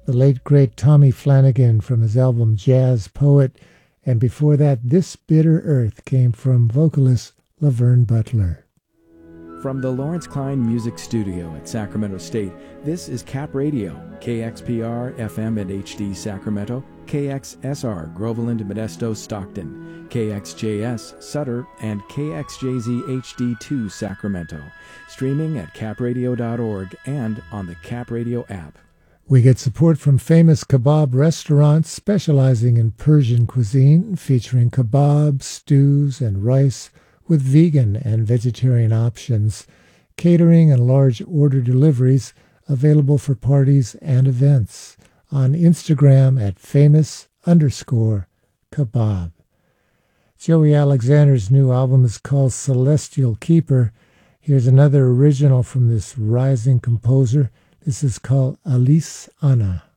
the late great Tommy Flanagan from his album Jazz Poet, and before that, This Bitter Earth came from vocalist Laverne Butler. From the Lawrence Klein Music Studio at Sacramento State, this is Cap Radio, KXPR FM and HD Sacramento, KXSR Groveland, Modesto, Stockton, KXJS Sutter, and KXJZ HD2 Sacramento. Streaming at capradio.org and on the Cap Radio app. We get support from famous kebab restaurants specializing in Persian cuisine, featuring kebabs, stews, and rice with vegan and vegetarian options, catering and large order deliveries available for parties and events. On Instagram at famous_kebab. Joey Alexander's new album is called Celestial Keeper. Here's another original from this rising composer. This is called Alice Anna.